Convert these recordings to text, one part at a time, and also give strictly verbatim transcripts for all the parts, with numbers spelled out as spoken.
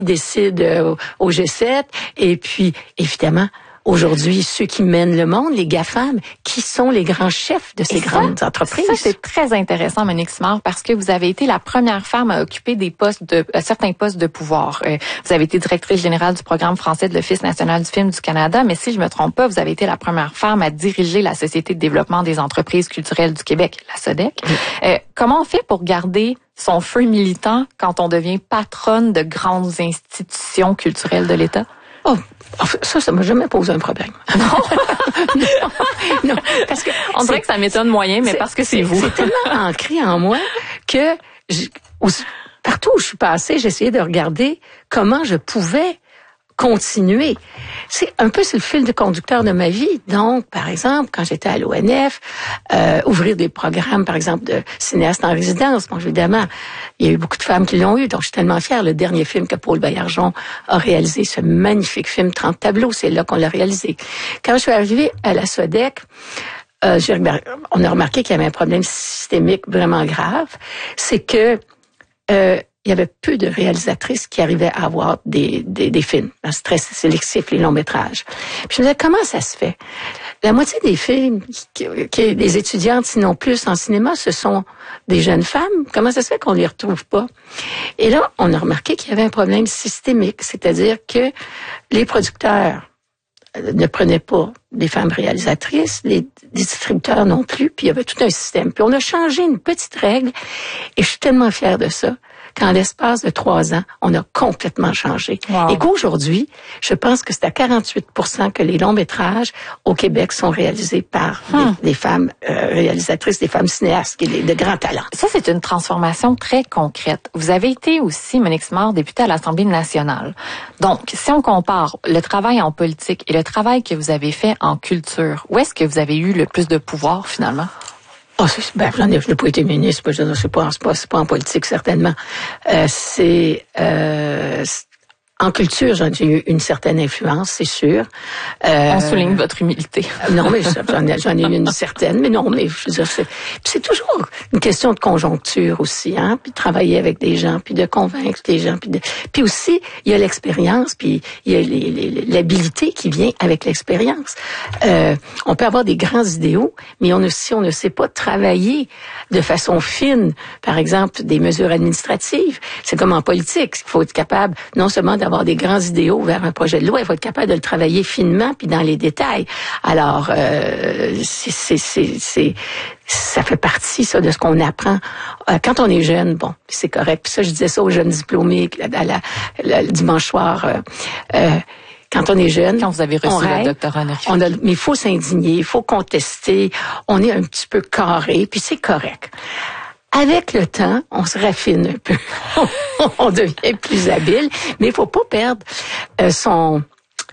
décide euh, au G sept. Et puis, évidemment, aujourd'hui, ceux qui mènent le monde, les GAFAM, qui sont les grands chefs de ces Et grandes ça, entreprises. Ça, c'est très intéressant, Monique Simard, parce que vous avez été la première femme à occuper des postes de, à certains postes de pouvoir. Euh, vous avez été directrice générale du programme français de l'Office national du film du Canada, mais si je me trompe pas, vous avez été la première femme à diriger la Société de développement des entreprises culturelles du Québec, la S O D E C. Euh, comment on fait pour garder son feu militant quand on devient patronne de grandes institutions culturelles de l'État? Oh, ça, ça m'a jamais posé un problème. Non, non, non, parce que on dirait que ça m'étonne moyen, mais parce que c'est vous. C'est tellement ancré en moi que je, où, partout où je suis passée, j'essayais de regarder comment je pouvais continuer. C'est un peu c'est le fil de conducteur de ma vie. Donc, par exemple, quand j'étais à l'O N F, euh, ouvrir des programmes, par exemple, de cinéastes en résidence. Bon, évidemment, il y a eu beaucoup de femmes qui l'ont eu, donc je suis tellement fière. Le dernier film que Paul Baillargeon a réalisé, ce magnifique film trente tableaux, c'est là qu'on l'a réalisé. Quand je suis arrivée à la S O D E C, euh, j'ai, on a remarqué qu'il y avait un problème systémique vraiment grave. C'est que euh, il y avait peu de réalisatrices qui arrivaient à avoir des, des, des films. C'est très sélectif, les longs métrages. Puis je me disais, comment ça se fait? La moitié des films, qui, qui, des étudiantes, sinon plus, en cinéma, ce sont des jeunes femmes. Comment ça se fait qu'on les retrouve pas? Et là, on a remarqué qu'il y avait un problème systémique, c'est-à-dire que les producteurs ne prenaient pas des femmes réalisatrices, les distributeurs non plus, puis il y avait tout un système. Puis on a changé une petite règle, et je suis tellement fière de ça, qu'en l'espace de trois ans, on a complètement changé. Wow. Et qu'aujourd'hui, je pense que c'est à quarante-huit pour cent que les longs métrages au Québec sont réalisés par hum. des, des femmes euh, réalisatrices, des femmes cinéastes, qui de grands talents. Ça, c'est une transformation très concrète. Vous avez été aussi, Monique Simard, députée à l'Assemblée nationale. Donc, si on compare le travail en politique et le travail que vous avez fait en culture, où est-ce que vous avez eu le plus de pouvoir, finalement? Oh, ben, j'en ai, je n'ai pas été ministre, je ne sais pas, c'est pas, c'est pas en politique, certainement. Euh, c'est, euh, en culture, j'en ai eu une certaine influence, c'est sûr. Euh, On souligne votre humilité. Non, mais j'en ai, j'en ai eu une certaine, mais non, mais je veux dire, c'est, c'est toujours une question de conjoncture aussi, hein, puis de travailler avec des gens, puis de convaincre des gens, puis de, puis aussi, il y a l'expérience, puis il y a les, les, l'habilité qui vient avec l'expérience. Euh, on peut avoir des grands idéaux, mais on, si on ne sait pas travailler de façon fine, par exemple, des mesures administratives, c'est comme en politique, il faut être capable non seulement d'avoir avoir des grands idéaux vers un projet de loi, il faut être capable de le travailler finement puis dans les détails. Alors, euh, c'est, c'est, c'est, c'est, ça fait partie, ça, de ce qu'on apprend. Euh, quand on est jeune, bon, c'est correct. Puis ça, je disais ça aux jeunes diplômés à la, la, le dimanche soir. Euh, euh, Quand on est jeune, quand vous avez reçu le doctorat honorifique, on a, mais il faut s'indigner, il faut contester. On est un petit peu carré, puis c'est correct. Avec le temps, on se raffine un peu. On devient plus habile, mais il faut pas perdre euh, son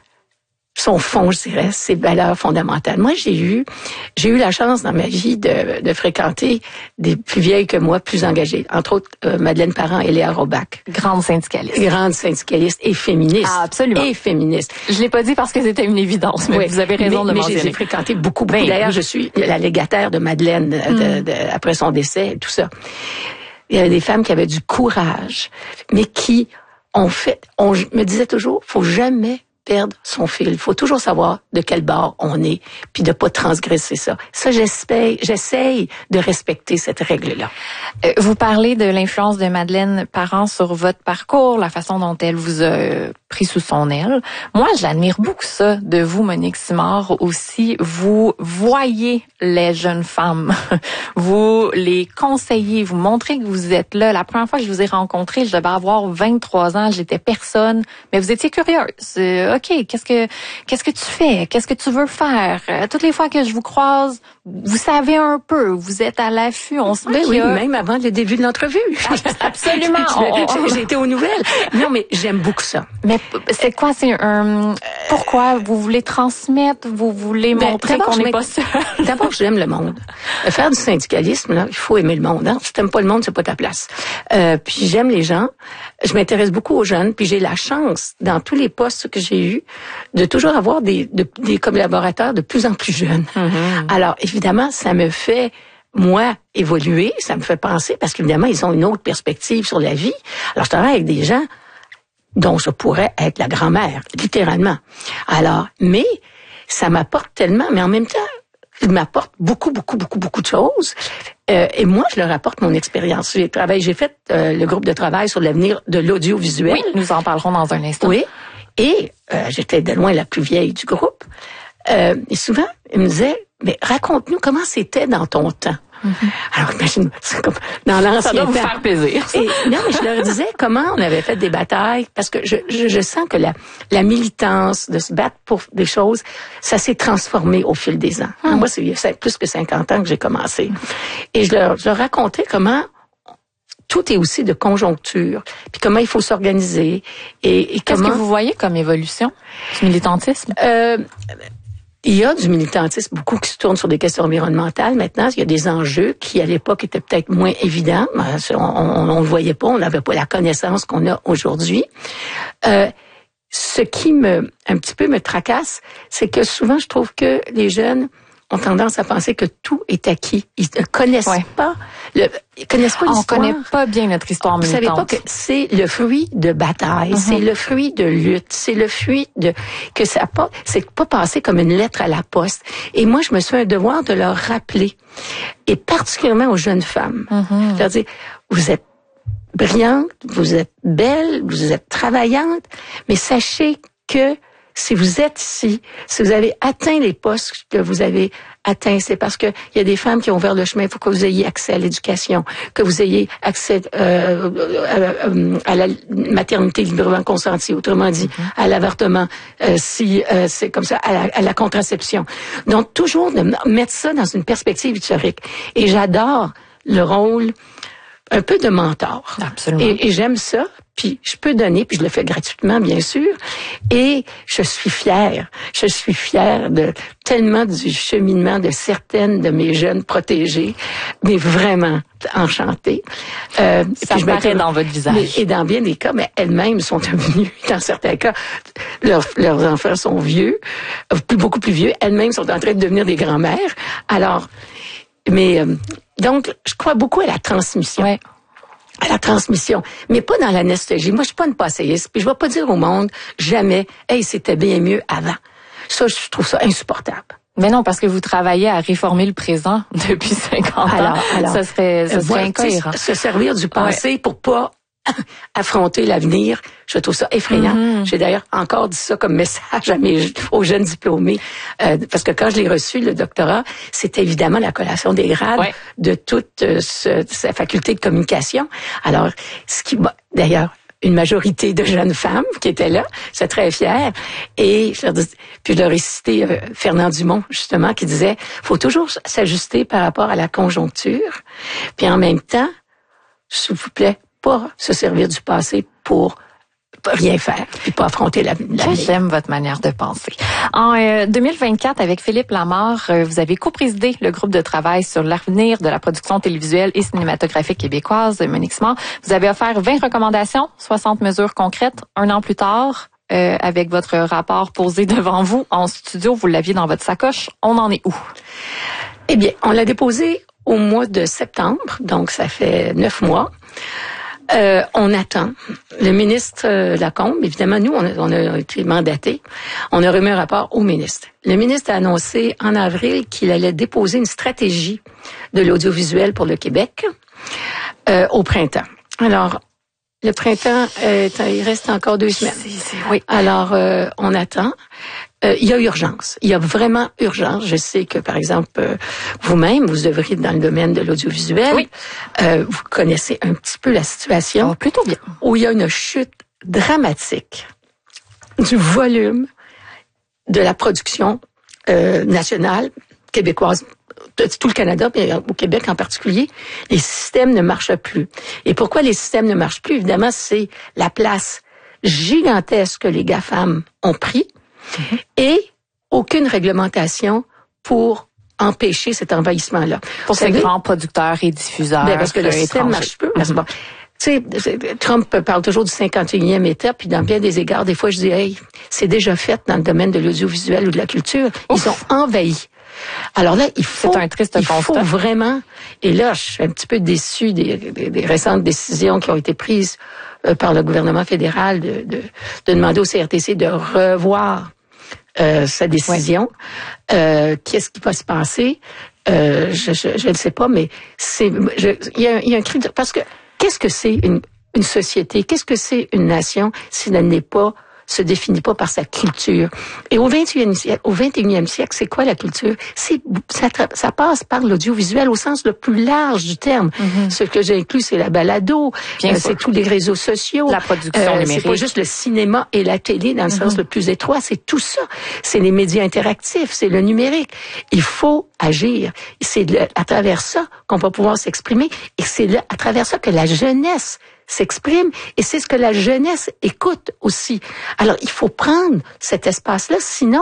son fond, je dirais, ses valeurs fondamentales. Moi, j'ai eu j'ai eu la chance dans ma vie de, de fréquenter des plus vieilles que moi, plus engagées. Entre autres, euh, Madeleine Parent et Léa Robach. Grande syndicaliste. Grande syndicaliste et féministe. Ah, absolument. Et féministe. Je l'ai pas dit parce que c'était une évidence, mais oui, vous avez raison mais, de mais mentionner. Mais je les ai fréquentées beaucoup, beaucoup. Ben, D'ailleurs, je suis la légataire de Madeleine de, mm. de, de, après son décès et tout ça. Il y avait des femmes qui avaient du courage, mais qui ont fait, on me disait toujours, faut jamais perdre son fil. Il faut toujours savoir de quel bord on est, puis de pas transgresser ça. Ça, j'essaie, j'essaye de respecter cette règle-là. Euh, vous parlez de l'influence de Madeleine Parent sur votre parcours, la façon dont elle vous a pris sous son aile. Moi, j'admire beaucoup ça de vous, Monique Simard, aussi. Vous voyez les jeunes femmes, vous les conseillez, vous montrez que vous êtes là. La première fois que je vous ai rencontré, je devais avoir vingt-trois ans, j'étais personne, mais vous étiez curieuse. Euh, OK, qu'est-ce que qu'est-ce que tu fais? Qu'est-ce que tu veux faire? Toutes les fois que je vous croise, vous savez un peu, vous êtes à l'affût. On sent ben qu'il oui, y a... même avant le début de l'entrevue. Absolument. j'ai, j'ai été aux nouvelles. Non, mais j'aime beaucoup ça. Mais c'est quoi? C'est un... Pourquoi? Vous voulez transmettre? Vous voulez ben, montrer qu'on n'est pas seul? D'abord, j'aime le monde. Faire du syndicalisme, là, il faut aimer le monde. Hein? Si t'aimes pas le monde, c'est pas ta place. Euh, puis j'aime les gens. Je m'intéresse beaucoup aux jeunes. Puis j'ai la chance, dans tous les postes que j'ai eus, de toujours avoir des, de, des collaborateurs de plus en plus jeunes. Mm-hmm. Alors, évidemment, ça me fait, moi, évoluer. Ça me fait penser, parce qu'évidemment, ils ont une autre perspective sur la vie. Alors, je travaille avec des gens dont je pourrais être la grand-mère, littéralement. Alors, mais ça m'apporte tellement, mais en même temps, il m'apporte beaucoup, beaucoup, beaucoup, beaucoup de choses. Euh, et moi, je leur apporte mon expérience. J'ai travaillé, j'ai fait euh, le groupe de travail sur l'avenir de l'audiovisuel. Oui, nous en parlerons dans un instant. Oui, et euh, j'étais de loin la plus vieille du groupe. Euh, et souvent, ils me disaient, mais raconte-nous comment c'était dans ton temps. Mm-hmm. Alors, imagine, c'est comme dans l'ancien temps. Ça doit vous faire plaisir. Et, non, mais je leur disais comment on avait fait des batailles, parce que je, je, je sens que la, la militance de se battre pour des choses, ça s'est transformé au fil des ans. Mm. Moi, c'est, c'est plus que cinquante ans que j'ai commencé. Et je leur, je leur racontais comment tout est aussi de conjoncture, puis comment il faut s'organiser. Et, et Qu'est-ce comment... que vous voyez comme évolution du militantisme? Euh, Il y a du militantisme, beaucoup qui se tournent sur des questions environnementales. Maintenant, il y a des enjeux qui, à l'époque, étaient peut-être moins évidents. On, on, on le voyait pas, on n'avait pas la connaissance qu'on a aujourd'hui. Euh, ce qui me, un petit peu me tracasse, c'est que souvent, je trouve que les jeunes ont tendance à penser que tout est acquis. Ils ne connaissent ouais. pas, le, ils connaissent pas l'histoire. On connaît pas bien notre histoire militante. Vous savez pas que c'est le fruit de bataille, mm-hmm. c'est le fruit de lutte, c'est le fruit de que ça pas, c'est pas passé comme une lettre à la poste. Et moi, je me suis un devoir de leur rappeler, et particulièrement aux jeunes femmes, mm-hmm. de leur dire, vous êtes brillante, vous êtes belle, vous êtes travaillante, mais sachez que si vous êtes ici, si vous avez atteint les postes que vous avez atteints, c'est parce que il y a des femmes qui ont ouvert le chemin. Il faut que vous ayez accès à l'éducation, que vous ayez accès euh, à, à la maternité librement consentie, autrement dit, mm-hmm. à l'avortement, euh, si euh, c'est comme ça, à la, à la contraception. Donc, toujours de mettre ça dans une perspective historique. Et j'adore le rôle un peu de mentor. Absolument. Et, et j'aime ça. Puis je peux donner, puis je le fais gratuitement, bien sûr. Et je suis fière. Je suis fière de tellement du cheminement de certaines de mes jeunes protégées, mais vraiment enchantée. Euh, ça puis je paraît dans votre visage. Mais, et dans bien des cas, mais elles-mêmes sont devenues, dans certains cas, leurs, leurs enfants sont vieux, beaucoup plus vieux. Elles-mêmes sont en train de devenir des grands-mères. Alors, mais euh, donc, je crois beaucoup à la transmission. Ouais. À la transmission, mais pas dans la nostalgie. Moi, je suis pas une passéiste, puis je vais pas dire au monde jamais « Hey, c'était bien mieux avant ». Ça, je trouve ça insupportable. Mais non, parce que vous travaillez à réformer le présent depuis cinquante ans. Alors, alors ça serait, ça serait incohérent. Se servir du passé ouais. pour pas affronter l'avenir, je trouve ça effrayant. Mm-hmm. J'ai d'ailleurs encore dit ça comme message à mes, aux jeunes diplômés, euh, parce que quand je l'ai reçu, le doctorat, c'était évidemment la collation des grades ouais. de toute euh, ce, sa faculté de communication. Alors, ce qui m'a, d'ailleurs, une majorité de jeunes femmes qui étaient là, j'étais très fière. Et je leur dis, puis je leur ai cité euh, Fernand Dumont, justement, qui disait, faut toujours s'ajuster par rapport à la conjoncture, puis en même temps, s'il vous plaît, pas se servir du passé pour rien faire et pas affronter l'avenir. J'aime votre manière de penser. En euh, deux mille vingt-quatre, avec Philippe Lamarre, euh, vous avez coprésidé le groupe de travail sur l'avenir de la production télévisuelle et cinématographique québécoise, Monique Simard. Vous avez offert vingt recommandations, soixante mesures concrètes. Un an plus tard, euh, avec votre rapport posé devant vous en studio, vous l'aviez dans votre sacoche. On en est où? Eh bien, on l'a déposé au mois de septembre, donc ça fait neuf mois. Euh, on attend. Le ministre euh, Lacombe, évidemment, nous, on a, on a été mandatés. On a remis un rapport au ministre. Le ministre a annoncé en avril qu'il allait déposer une stratégie de l'audiovisuel pour le Québec euh, au printemps. Alors, le printemps, euh, il reste encore deux semaines. C'est, c'est, oui. Alors, euh, on attend. Euh, il y a urgence. Il y a vraiment urgence. Je sais que, par exemple, euh, vous-même, vous devriez être dans le domaine de l'audiovisuel. Oui. Euh, vous connaissez un petit peu la situation. Oh, plutôt bien. Où il y a une chute dramatique du volume de la production euh, nationale québécoise, de tout le Canada, mais au Québec en particulier. Les systèmes ne marchent plus. Et pourquoi les systèmes ne marchent plus? Évidemment, c'est la place gigantesque que les GAFAM ont pris. Mm-hmm. Et aucune réglementation pour empêcher cet envahissement-là. Pour ces grands producteurs et diffuseurs. Ben parce que le système ne marche plus. Mm-hmm. Bon. Tu sais, Trump parle toujours du cinquante et unième État, puis dans bien des égards, des fois, je dis, hey, c'est déjà fait dans le domaine de l'audiovisuel ou de la culture. Ouf. Ils ont envahi. Alors là, il faut, c'est un triste il faut vraiment, et là, je suis un petit peu déçue des, des, des récentes décisions qui ont été prises euh, par le gouvernement fédéral de, de, de demander au C R T C de revoir euh, sa décision. Ouais. Euh, qu'est-ce qui va se passer? Euh, je, je, je ne sais pas, mais c'est, je, il y a, il y a un cri de, parce que qu'est-ce que c'est une, une société? Qu'est-ce que c'est une nation si elle n'est pas, se définit pas par sa culture? Et au vingt et unième siècle, au vingt et unième siècle, c'est quoi la culture? C'est, ça, ça passe par l'audiovisuel au sens le plus large du terme. Mm-hmm. Ce que j'ai inclus, c'est la balado, euh, c'est tous les réseaux sociaux. La production euh, numérique. C'est pas juste le cinéma et la télé dans le mm-hmm. sens le plus étroit, c'est tout ça. C'est les médias interactifs, c'est le numérique. Il faut agir. C'est de, à travers ça qu'on va pouvoir s'exprimer et c'est là, à travers ça que la jeunesse s'exprime et c'est ce que la jeunesse écoute aussi. Alors, il faut prendre cet espace-là, sinon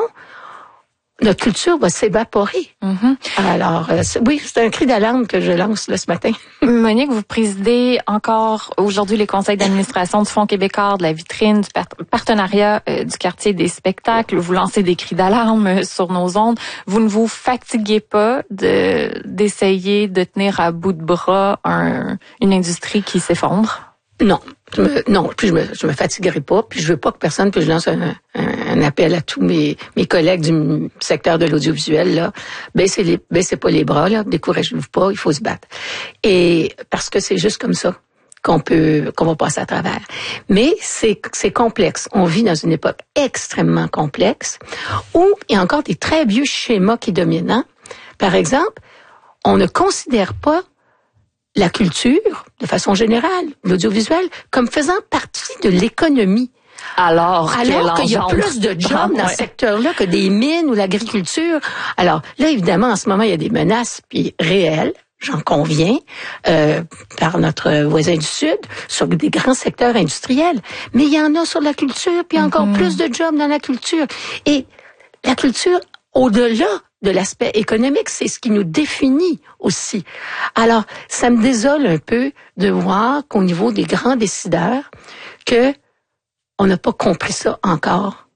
notre culture va s'évaporer. Mm-hmm. Alors, euh, c'est, oui, c'est un cri d'alarme que je lance là, ce matin. Monique, vous présidez encore aujourd'hui les conseils d'administration du Fonds québécois, de la vitrine, du par- partenariat euh, du quartier des spectacles. Vous lancez des cris d'alarme euh, sur nos ondes. Vous ne vous fatiguez pas de d'essayer de tenir à bout de bras un, une industrie qui s'effondre? Non, je me, non, puis je me, je me fatiguerai pas, puis je veux pas que personne, puis je lance un, un, un appel à tous mes, mes collègues du secteur de l'audiovisuel, là, baissez les, baissez pas les bras, là, découragez-vous pas, il faut se battre. Et, parce que c'est juste comme ça qu'on peut, qu'on va passer à travers. Mais c'est, c'est complexe. On vit dans une époque extrêmement complexe, où il y a encore des très vieux schémas qui dominent, hein? Par exemple, on ne considère pas la culture, de façon générale, l'audiovisuel, comme faisant partie de l'économie. Alors, Alors qu'il y a plus de jobs ah, dans ouais. ce secteur-là que des mines ou l'agriculture. Alors, là, évidemment, en ce moment, il y a des menaces puis réelles, j'en conviens, euh, par notre voisin du Sud, sur des grands secteurs industriels. Mais il y en a sur la culture, puis il y a encore mm-hmm. plus de jobs dans la culture. Et la culture, au-delà de l'aspect économique, c'est ce qui nous définit aussi. Alors, ça me désole un peu de voir qu'au niveau des grands décideurs, que on n'a pas compris ça encore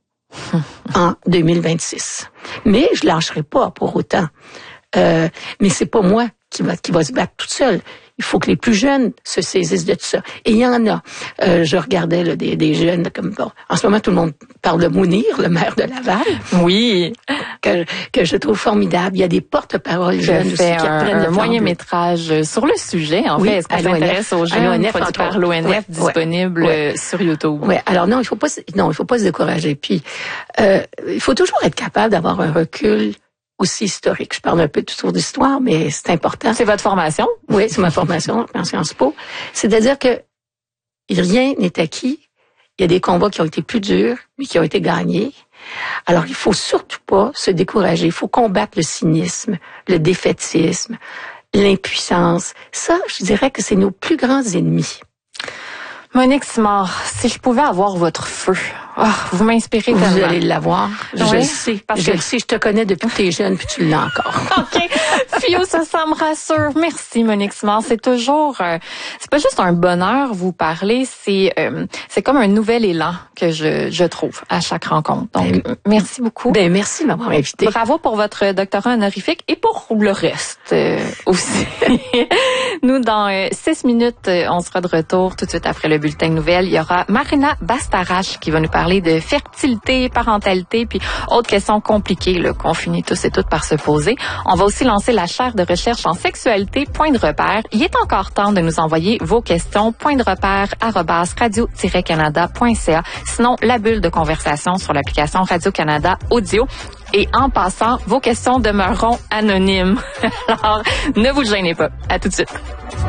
en deux mille vingt-six. Mais je lâcherai pas pour autant. Euh, mais c'est pas moi qui va qui va se battre toute seule. Il faut que les plus jeunes se saisissent de tout ça. Et il y en a. Euh, je regardais là, des, des jeunes comme bon. En ce moment, tout le monde parle de Mounir, le maire de Laval. Oui. Que, que je trouve formidable. Il y a des porte-paroles jeunes aussi qui apprennent un moyen métrage sur le sujet. En oui, fait, est-ce que ça intéresse aux jeunes produit par l'O N F, ouais, disponible ouais. sur YouTube? Oui. Alors non, il faut pas. Non, il faut pas se décourager. Puis, euh, il faut toujours être capable d'avoir un recul aussi historique. Je parle un peu de tour d'histoire, mais c'est important. C'est votre formation? Oui, c'est ma formation en Sciences Po. C'est-à-dire que rien n'est acquis. Il y a des combats qui ont été plus durs, mais qui ont été gagnés. Alors, il faut surtout pas se décourager. Il faut combattre le cynisme, le défaitisme, l'impuissance. Ça, je dirais que c'est nos plus grands ennemis. Monique Simard, si je pouvais avoir votre feu, oh, vous m'inspirez tellement. Vous allez l'avoir. Je oui, le sais. Parce je que... le sais, je te connais depuis que t'es jeune, puis tu l'as encore. OK. Fio, ça, ça me rassure. Merci, Monique Simard. C'est toujours, euh, c'est pas juste un bonheur vous parler, c'est euh, c'est comme un nouvel élan que je, je trouve à chaque rencontre. Donc, ben, merci beaucoup. Ben, merci de m'avoir invité. Bravo pour votre doctorat honorifique et pour le reste euh, aussi. Nous, dans euh, six minutes, euh, on sera de retour tout de suite après le bulletin de nouvelles. Il y aura Marina Bastarache qui va nous parler de fertilité, parentalité, puis autres questions compliquées là, qu'on finit tous et toutes par se poser. On va aussi lancer la chaire de recherche en sexualité, point de repère. Il est encore temps de nous envoyer vos questions, point de repère, arobase radio tiret canada point c a. Sinon, la bulle de conversation sur l'application Radio-Canada Audio. Et en passant, vos questions demeureront anonymes. Alors, ne vous gênez pas. À tout de suite.